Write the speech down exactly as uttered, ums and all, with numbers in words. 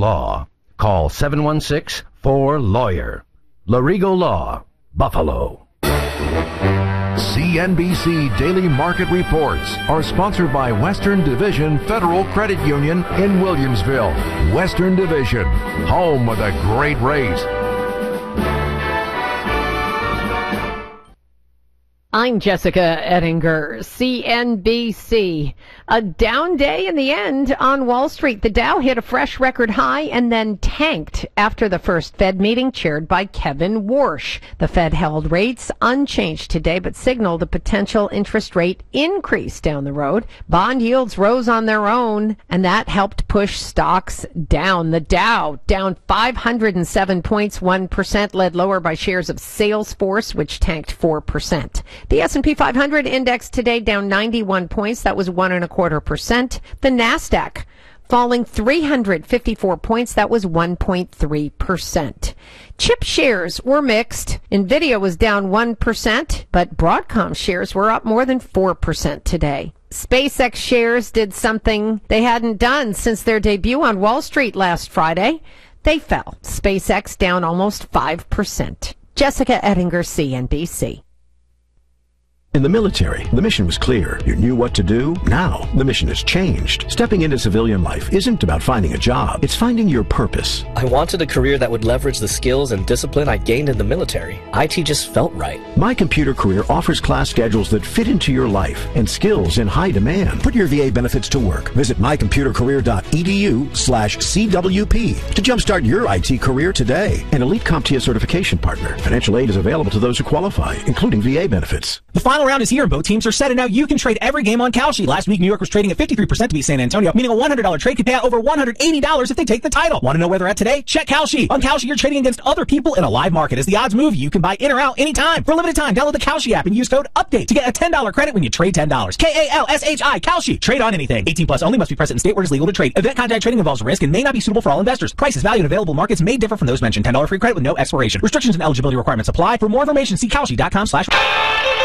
law. Call seven one six, four, lawyer. Larigo Law, Buffalo. C N B C Daily Market Reports are sponsored by Western Division Federal Credit Union in Williamsville. Western Division, home with a great rate. I'm Jessica Ettinger, C N B C. A down day in the end on Wall Street. The Dow hit a fresh record high and then tanked after the first Fed meeting chaired by Kevin Warsh. The Fed held rates unchanged today but signaled a potential interest rate increase down the road. Bond yields rose on their own, and that helped push stocks down. The Dow down five hundred seven points, one percent, led lower by shares of Salesforce, which tanked four percent. The S and P five hundred index today down ninety-one points. That was one and a quarter percent. The NASDAQ falling three hundred fifty-four points. That was one point three percent. Chip shares were mixed. Nvidia was down one percent, but Broadcom shares were up more than four percent today. SpaceX shares did something they hadn't done since their debut on Wall Street last Friday. They fell. SpaceX down almost five percent. Jessica Ettinger, C N B C. In the military, the mission was clear. You knew what to do. Now, the mission has changed. Stepping into civilian life isn't about finding a job. It's finding your purpose. I wanted a career that would leverage the skills and discipline I gained in the military. I T just felt right. My Computer Career offers class schedules that fit into your life and skills in high demand. Put your V A benefits to work. Visit mycomputercareer.edu slash CWP to jumpstart your I T career today. An elite CompTIA certification partner. Financial aid is available to those who qualify, including V A benefits. The final round is here and both teams are set, and now you can trade every game on Kalshi. Last week, New York was trading at fifty-three percent to beat San Antonio, meaning a one hundred dollars trade could pay out over one hundred eighty dollars if they take the title. Want to know where they're at today? Check Kalshi. On Kalshi, you're trading against other people in a live market. As the odds move, you can buy in or out anytime. For a limited time, download the Kalshi app and use code UPDATE to get a ten dollars credit when you trade ten dollars. K A L S H I, Kalshi. Trade on anything. eighteen plus only, must be present in state where it is legal to trade. Event contract trading involves risk and may not be suitable for all investors. Prices, value, and available markets may differ from those mentioned. ten dollars free credit with no expiration. Restrictions and eligibility requirements apply. For more information, see Kalshi dot com slash